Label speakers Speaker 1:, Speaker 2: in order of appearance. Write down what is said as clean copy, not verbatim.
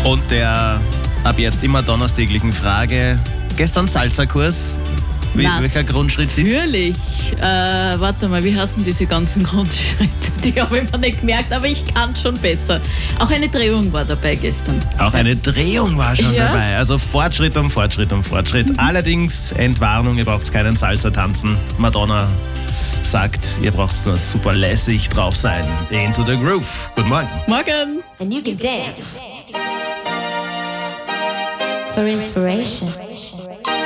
Speaker 1: Und der ab jetzt immer donnerstäglichen Frage, gestern Salsa-Kurs? Welcher Grundschritt sitzt?
Speaker 2: Natürlich. Warte mal, wie heißen diese ganzen Grundschritte? Die habe ich mir nicht gemerkt, aber ich kann schon besser. Auch eine Drehung war dabei gestern.
Speaker 1: Auch eine Drehung war schon dabei. Also Fortschritt um Fortschritt um Fortschritt. Allerdings, Entwarnung, ihr braucht keinen Salsa tanzen. Madonna sagt, ihr braucht nur super lässig drauf sein. Into the Groove. Guten Morgen.
Speaker 2: Morgen.
Speaker 3: And you can dance for inspiration.